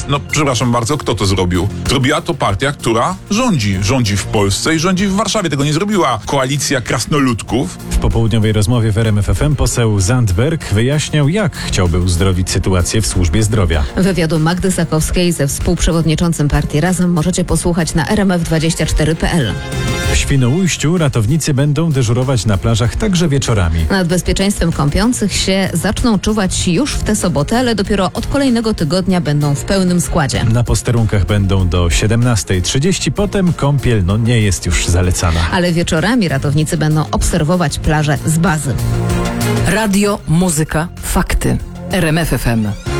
No przepraszam bardzo, kto to zrobił? Zrobiła to partia, która rządzi. Rządzi w Polsce i rządzi w Warszawie. Tego nie zrobiła koalicja krasnoludków. W popołudniowej rozmowie w RMF FM poseł Zandberg wyjaśniał, jak chciałby uzdrowić sytuację w służbie zdrowia. Wywiadu Magdy Sakowskiej ze współprzewodniczącym partii Razem możecie posłuchać na rmf24.pl. W Świnoujściu ratownicy będą dyżurować na plażach także wieczorami. Nad bezpieczeństwem kąpiących się zaczną czuwać już w tę sobotę, ale dopiero od kolejnego tygodnia będą w pełnym składzie. Na posterunkach będą do 17:30, potem kąpiel nie jest już zalecana. Ale wieczorami ratownicy będą obserwować plażę z bazy. Radio, muzyka, fakty. RMF FM.